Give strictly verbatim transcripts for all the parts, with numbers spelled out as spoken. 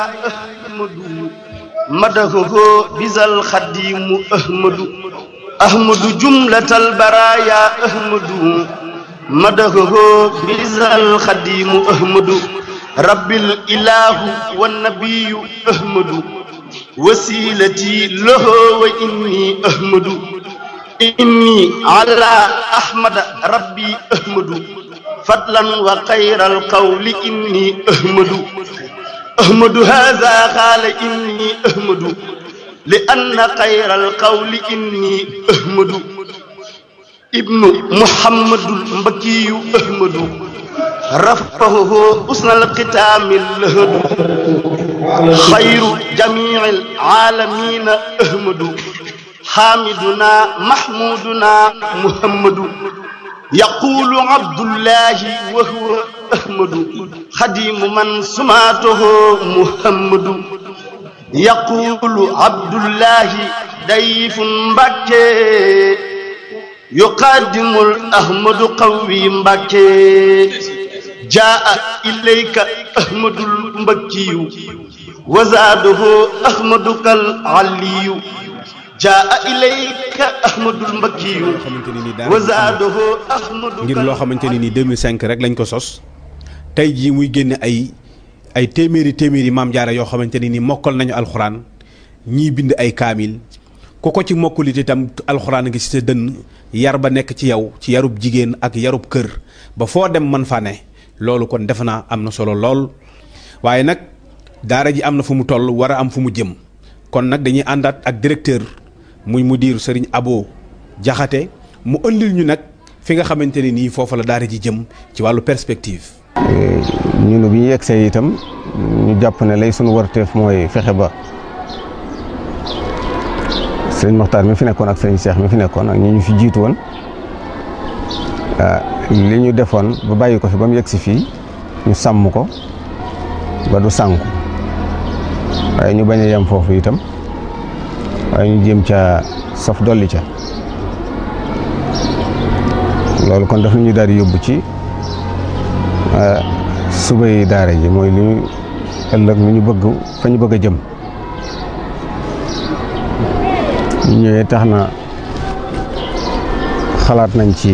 أحمد مدحه بذا الخديم أحمد أحمد جملة البرايا أحمد مدحه بذا الخديم أحمد رب الإله والنبي أحمد وسيلتي له وإني أحمد إني على أحمد ربي أحمد فضلا وخير القول إني أحمد أحمد هذا قال إني أحمد لأن خير القول إني أحمد ابن محمد المبكي أحمد رفعه حسن الختام اللهد خير جميع العالمين أحمد حامدنا محمودنا محمد يقول عبد الله وهو أحمد خديم من سماته محمد يقول عبد الله ضيف مبكي يقدم الأحمد قوي مبكي جاء إليك أحمد المبكي وزاده أحمد كالعلي جاء إليك أحمد المبكي وزاده أحمد ngir loo xamante ni deux mille cinq rek lañ ko sos tey jii muy génne ay ay téeméeri téeméeri maam jaara yoo xamante ni mokkal nañu alxuraan ñii bind ay kaamil ku ko ci mokkulit itam alxuraan ngi ci sa dënn yar ba nekk ci yow ci yarub jigéen ak yarub kër ba foo dem man fa ne loolu kon defe naa am na solo lool waaye nag daara ji am na fu mu toll war a am fu mu jëm kon nag dañuy àndaat ak directeur muy mudir Serigne Abo Jaxate mu ëndil ñu nag fi nga xamante ne nii foofu la daara ji jëm ci wàllu perspective. ñun bi ñu yegsee itam ñu jàpp ne lay sunu warteef mooy fexe ba sëriñ Moxtaar mi fi nekkoon ak sëriñ Cheikh mi fi nekkoon ak ñi ñu fi jiitu woon li ñu defoon ba bàyyi ko fi ba mu yegsi fii ñu sàmm ko ba du sànku waaye ñu bañ a yem foofu itam waaye ñu jéem ca saf dolli ca loolu kon daf ñu daal di yóbbu ci subay daara ji mooy li ñu ëllëg lu ñu bëgg fa ñu bëgg a jëm ñu ñëwee tax na xalaat nañ ci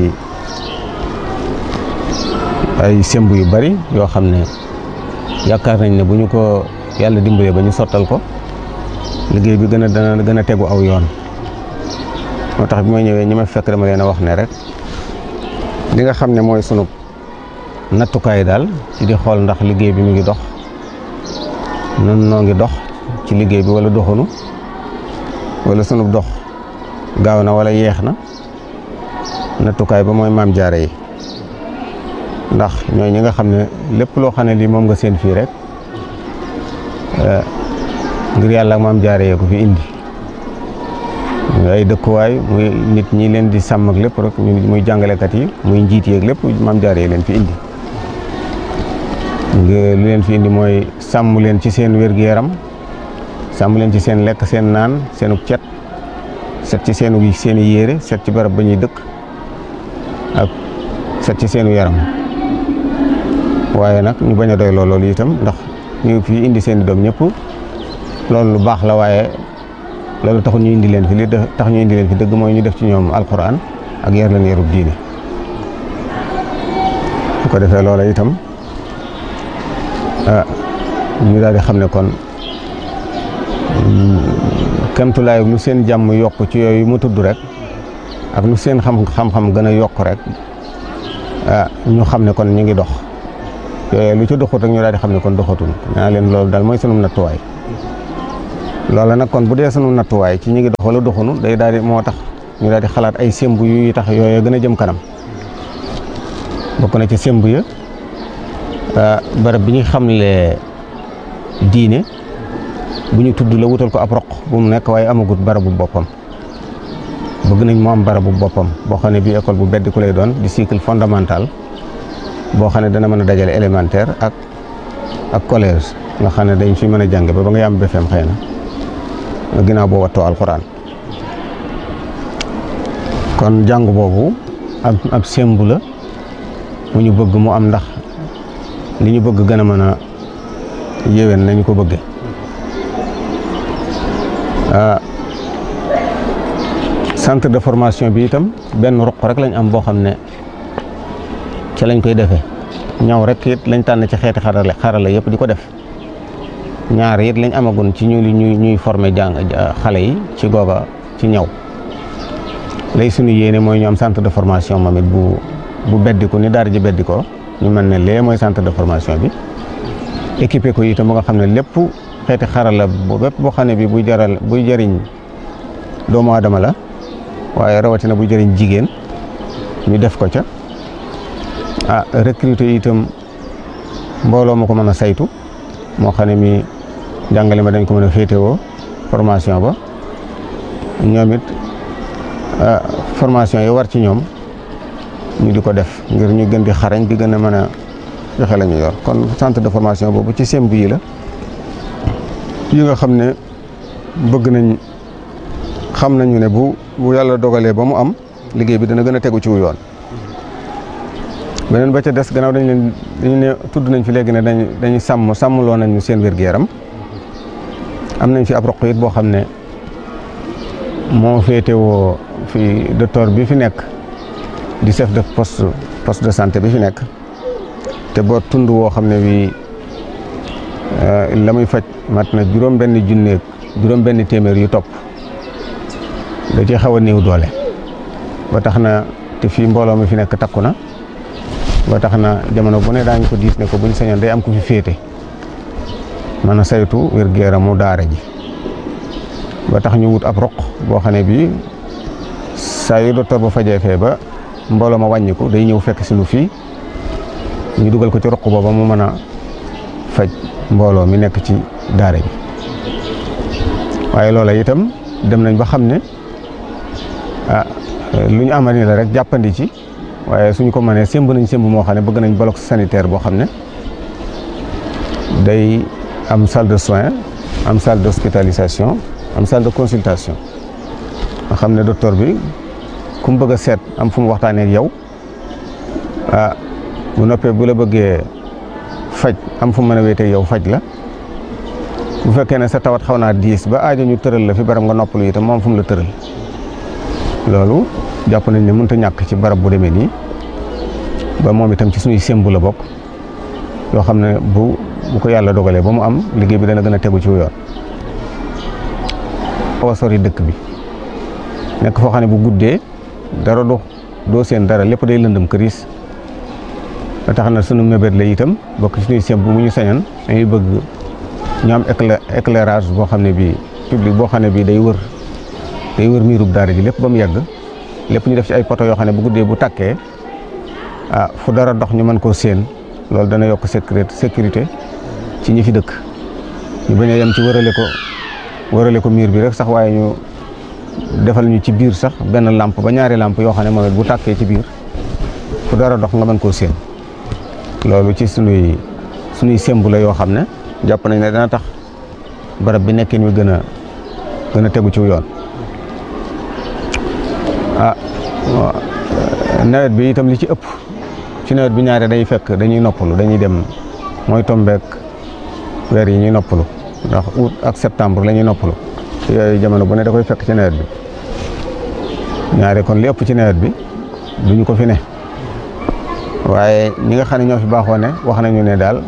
ay semb yu bari yoo xam ne yaakaar nañ ne bu ñu ko yàlla dimbalee ba ñu sottal ko liggéey bi gën a dana gën a tegu aw yoon moo tax bi ma ñëwee ñi ma fekk dama leen a wax ne rek li nga xam ne mooy sunu nattukaay daal ci di xool ndax liggéey bi mu ngi dox nun noo ngi dox ci liggéey bi wala doxunu wala sunu dox gaaw na wala yeex na nattukaay ba mooy maam jaare yi ndax ñooy ñi nga xam ne lépp loo xam ne lii moom nga seen fii rek ngir yàlla ak maam jaare yee ko fi indi ay dëkkuwaay muy nit ñi leen di sàmm ak lépp rek muy jàngalekat yi muy njiit yeeg lépp maam jaare yi leen fi indi lu leen fi indi mooy sàmm leen ci seen wér-gu-yaram sàmm leen ci seen lekk seen naan seenu cet set ci seenu seeni yére set ci barab ba ñuy dëkk ak set ci seenu yaram waaye nag ñu bañ a doy loolu itam ndax ñu fi indi seen i doom ñëpp loolu lu baax la waaye loolu taxul ñu indi leen fi li tax ñu indi leen fi dëgg mooy ñu def ci ñoom alquran ak yar leen yarub diine su ko defee loola itam ah ñu daal di xam ne kon kemtulaay lu seen jàmm yokk ci yooyu mu tudd rek ak lu seen xam xam-xam gën a yokk rek ah ñu xam ne kon ñu ngi dox yooyu lu ci doxut rek ñu daal di xam ne kon doxatul naa leen loolu daal mooy sunu nattuwaay loola nag kon bu dee sunu nattuwaay ci ñu ngi dox wala doxunu day daal di moo tax ñu daal di xalaat ay semb yu tax yooyu gën a jëm kanam bokk na ci semb ya barab bi ñu xamle diine bu ñu tudd la wutal ko ab roq bu mu nekk waaye amagut barabu boppam bëgg nañ mu am barabu boppam boo xam ne bii école bu beddi ku lay doon di cycle fondamental boo xam ne dana mën a dajale élémentaire ak ak collège nga xam ne dañ fi mën a jàng ba ba nga yam B F E M xëy na ginnaaw boo wattoo alxuraan kon jàng boobu ab ab sembu la mu ñu bëgg mu am ndax li ñu bëgg gën a mën a yéwén nañu ko bëgge centre de formation bi itam benn ruq rek lañ am boo xam ne ci lañ koy defee ñaw rek it lañ tànn ci xeeti xarala xarala yëpp di ko def ñaar it lañ amagun ci ñu ñuy ñuy former jàng xale yi ci googa ci ñaw lay suñu yéene mooy ñu am centre de formation moom it bu bu beddiku ni daara ji beddikoo ñu mën ne lee mooy centre de formation bi équipé ko itam ba nga xam ne lépp xeeti xarala bu bépp boo xam ne bi buy jaral buy jëriñ doomu aadama la waaye rawatina buy jëriñ jigéen ñu def ko ca ah recruter itam mbooloo ma ko mën a saytu moo xam ne mi jàngale ma dañ ko mën a féetewoo formation ba ñoom it formation yi war ci ñoom ñu di ko def ngir ñu gën di xarañ di gën a mën a joxe la ñu yor kon centre de formation boobu ci semb yi la yi nga xam ne bëgg nañ xam nañu ne bu bu yàlla dogalee ba mu am liggéey bi dana gën a tegu ci wu yoon beneen ba ca des gannaaw dañ leen dañu ne tudd nañ fi léegi ne dañ dañuy sàmm sàmmloo nañ ñu seen wér-gu-yaram am nañ fi ab roq it boo xam ne moo féetewoo fi docteur bi fi nekk di chef de poste poste de santé bi fi nekk te boo tund woo xam ne bi la muy faj mat na juróom benn junneeg juróom benn téeméer yu topp da ci xaw a néew doole ba tax na te fii mbooloo mi fi nekk takku na ba tax na jamono bu ne daañu ko diis ne ko buñ sañoon day am ku fi féete mën a saytu wér-gu-yaramu daara ji ba tax ñu wut ab roq boo xam ne bii saa yu docteur ba fajee fee ba mbooloo ma wàññiku day ñëw fekk si nu fii ñu dugal ko ci roq booba mu mën a faj mbooloo mi nekk ci daara ji waaye loola itam dem nañ ba xam ne ah lu ñu amal ni la rek jàppandi ci waaye suñu ko mënee sémb nañ sémb moo xam ne bëgg nañ bloc sanitaire boo xam ne day am salle de soins am salle d'hospitalisation am salle de consultation nga xam ne docteur bi ku mu bëgg a seet am fu mu waxtaanee ak yow ah bu noppee bu la bëggee faj am fu mu mën a wéetee yow faj la bu fekkee ne sa tawat xaw naa diis ba aajo ñu tëral la fi barab nga noppalu itam moom fu mu la tëral loolu jàpp nañ ne mënut a ñàkk ci barab bu demee nii ba moom itam ci suñuy sémbu la bokk yoo xam ne bu bu ko yàlla dogalee ba mu am liggéey bi dana gën a tegu ci yoon. xaw a sori dëkk bi nekk foo xam ne bu guddee dara du doo seen dara lépp day lëndëm këriis ba tax na sunu mébét la itam bokk ci suñuy sémbu mu ñu sañoon dañuy bëgg ñu am éclairage boo xam ne bii public boo xam ne bii day wër day wër miirub daara ji lépp ba mu yegg lépp ñu def ci ay poto yoo xam ne bu guddee bu tàkkee ah fu dara dox ñu mën koo séen loolu dana yokk sécurité sécurité ci ñi fi dëkk ñu bañ a yem ci wërale ko wërale ko miir bi rek sax waaye ñu defal ñu ci biir sax benn lampe ba ñaari lampe yoo xam ne moom it bu tàkkee ci biir fu dara dox nga mën koo séen loolu ci sunuy sunuy sembu la yoo xam ne jàpp nañ ne dana tax barab bi nekkin wi gën a gën a tegu ci yoon. ah nawet bi itam li ci ëpp ci nawet bi ñaare day fekk dañuy noppalu dañuy dem mooy tombeek weer yi ñuy noppalu ndax août ak septembre la ñuy noppalu yooyu jamono bu ne da koy fekk ci nawet bi ñaare kon li ëpp ci nawet bi duñu ko fi ne waaye ñi nga xam ne ñoo fi baaxoo ne wax nañu ne daal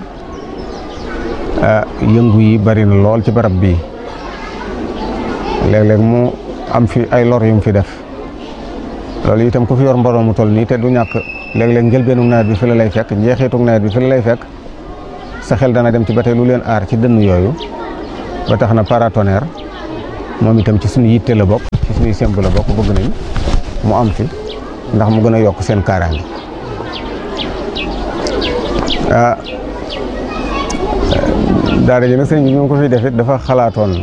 yëngu yi bari na lool ci barab bii léeg-léeg mu am fi ay lor yu mu fi def loolu itam ku fi yor mbooloo mu toll nii te du ñàkk léeg-léeg njëlbeenu nawet bi fi la lay fekk njeexitu nawet bi fi la lay fekk sa xel dana dem ci ba tey lu leen aar ci dënn yooyu ba tax na paratonnerre moom itam ci suñu yitte la bokk ci suñuy semb la bokk bëgg nañ mu am fi ndax mu gën a yokk seen kaaraange ah daara ji nag sëñ bi ñu ko fi def it dafa xalaatoon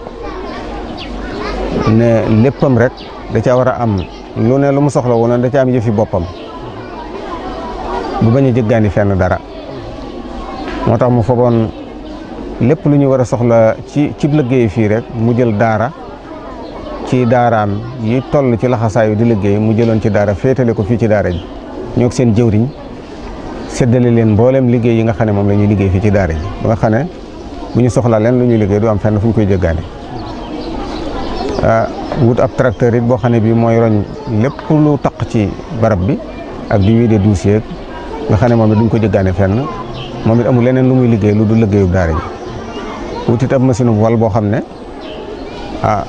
ne léppam rek da caa war a am lu ne lu mu soxla woon da caa am yëfi boppam bu bañ a jëggaani fenn dara moo tax mu fogoon lépp lu ñu war a soxla ci cib liggéey fii rek mu jël daara ci daaraam yi toll ci laxasaayu di liggéey mu jëloon ci daara féetale ko fii ci daara ji ñoo seen jëwriñ séddale leen mboolem liggéey yi nga xam ne moom la ñuy liggéey fii ci daara ji ba nga xam ne bu ñu soxlaa leen lu ñuy liggéey du am fenn fu ñu koy jëggaane wut ab tracteur it boo xam ne bii mooy roñ lépp lu taq ci barab bi ak di wiide dossier nga xam ne moom it duñ ko jëggaane fenn moom it amul leneen lu muy liggéey lu du liggéeyub daara ji wut it ab machine wal boo xam ne ah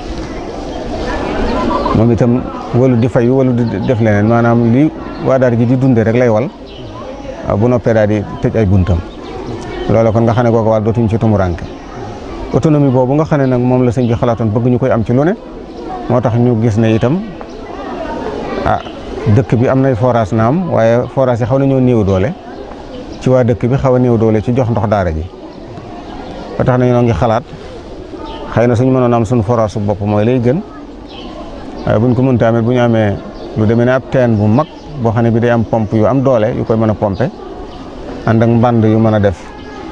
moom itam walu di fayu walu di def leneen maanaam li waa daara ji di dunde rek lay wal bu noppee daal di tëj ay buntam loolu kon nga xam ne kooku wàll dootuñ ci tumuranke autonomie boobu nga xam ne nag moom la sëñ bi xalaatoon bëgg ñu koy am ci lu ne moo tax ñu gis ne itam ah dëkk bi am nay forage naam waaye forage yi xaw nañoo néew doole ci waa dëkk bi xaw a néew doole ci jox ndox daara ji ba tax na ñoo ngi xalaat xëy na suñu mënoon am suñu forage su bopp mooy lay gën waaye buñ ko mënta amee bu ñu amee lu demee ne ab teen bu mag boo xam ne bi day am pompe yu am doole yu koy mën a pompe ànd ak mbànd yu mën a def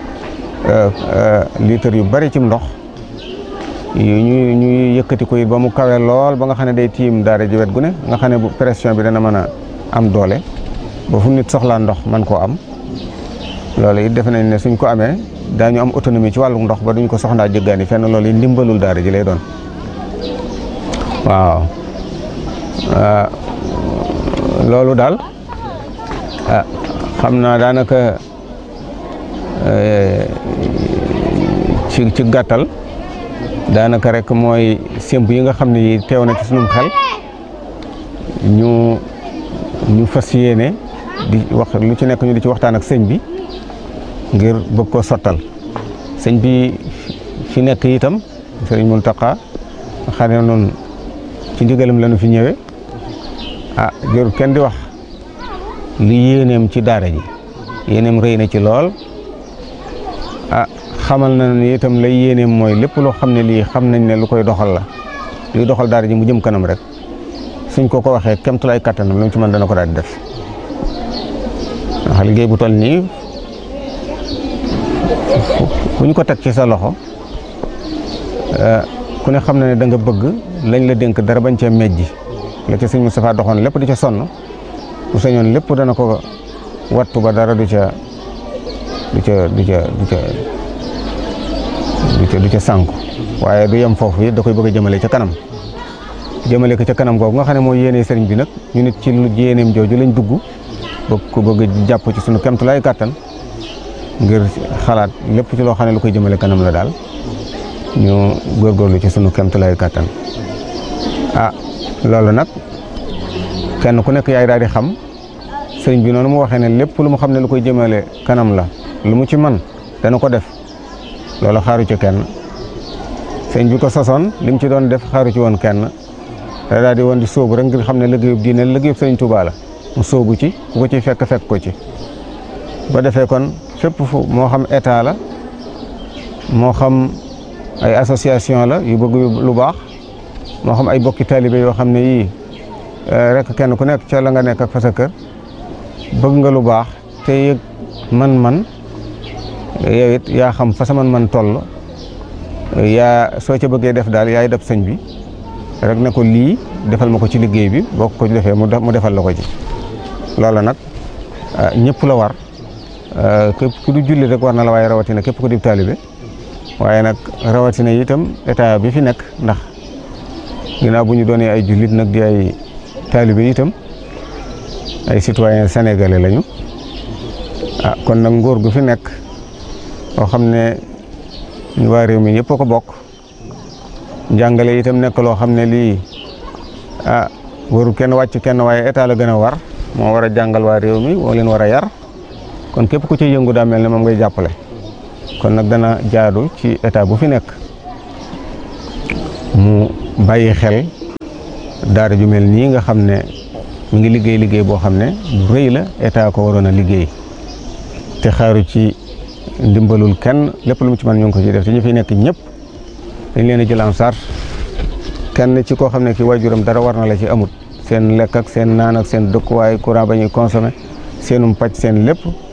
litre yu bari ci ndox yu ñu ñuy yëkkati ko it ba mu kawe lool ba nga xam ne day tiim daara ji wet gu ne nga xam ne bu pression bi dana mën a am doole ba fu nit soxlaa ndox man koo am loolu it defe nañ ne suñ ko amee daañu am autonomie ci wàllu ndox ba duñ ko soxlaa jëggaani fenn loolu yi ndimbalul daara ji lay doon waaw loolu daal ah xam naa daanaka ci ci gàttal daanaka rek mooy sémb yi nga xam ne yi teew na ci sunum xel ñu ñu fas yéene di wax lu ci nekk ñu di ci waxtaan ak sëñ bi ngir bëgg ko sottal sëñ bi fi nekk itam sëriñ Mountakha xam ne noonu ci ndigalam lañu fi ñëwee ah jërul kenn di wax li yéeneem ci daara ji yéeneem rëy na ci lool ah xamal na ni itam lay yéeneem mooy lépp loo xam ne lii xam nañ ne lu koy doxal la luy doxal daara ji mu jëm kanam rek suñ ko ko waxee kemtulaay kattanam lu mu ci mën dana ko daal di def ndax liggéey bu toll nii ku ñu ko teg ci sa loxo ku ne xam na ne da nga bëgg lañ la dénk dara bañ cee mejji la ca sëñ Moustapha doxoon lépp di ca sonn bu sañoon lépp dana ko wattu ba dara du ca du ca du ca du ca du ca du ca sànku waaye du yem foofu it da koy bëgg a jëmale ca kanam jëmale ko ca kanam googu nga xam ne mooy yéene sëriñ bi nag ñu nit ci lu yéeneem jooju lañ dugg bëgg ko bëgg jàpp ci sunu kemtulaay kàttan ngir xalaat lépp ci loo xam ne lu koy jëmale kanam la daal ñu góorgóorlu ci sunu kemtulaay kàttan ah loolu nag kenn ku nekk yaay daal di xam sëriñ bi noonu mu waxee ne lépp lu mu xam ne lu koy jëmale kanam la lu mu ci man dana ko def loolu xaaru ci kenn sëriñ bi ko sosoon li mu ci doon def xaaru ci woon kenn da daal di woon di sóobu rek ngir xam ne liggéeyub diine liggéeyub sëriñ Tuubaa la mu sóobu ci ku ko ci fekk fekk ko ci ba defee kon fépp fu moo xam état la moo xam ay association la yu bëgg lu baax moo xam ay bokki taalibe yoo xam ne yii rek kenn ku nekk ca la nga nekk ak fa sa kër bëgg nga lu baax te yëg man-man yow it yaa xam fa sa man-man toll yaa soo ca bëggee def daal yaay def sëñ bi rek ne ko lii defal ma ko ci liggéey bi boo ko defee mu defal la ko ci loolu nag ñëpp la war képp ku du julli rek war na la waaye rawatina képp ku di taalibe waaye nag rawatina itam état bi fi nekk ndax ginnaaw bu ñu doonee ay jullit nag di ay taalibe itam ay citoyen sénégalais lañu ah kon nag nguur gu fi nekk boo xam ne ñu waa réew mi yëpp a ko bokk njàngale itam nekk loo xam ne lii ah waru kenn wàcc kenn waaye état la gën a war moo war a jàngal waa réew mi moo leen war a yar kon képp ku ci yëngu daa mel ne moom ngay jàppale kon nag dana jaadu ci état bu fi nekk mu bàyyi xel daara ju mel nii nga xam ne mu ngi liggéey liggéey boo xam ne bu rëy la état ko waroon a liggéey te xaaru ci ndimbalul kenn lépp lu mu ci mën ñu ngi ko ci def te ñu fi nekk ñëpp dañ leen a jël en charge kenn ci koo xam ne ki waajuram dara war na la ci amut seen lekk ak seen naan ak seen dëkkuwaay courant ba ñuy consommé seenum pàcc seen lépp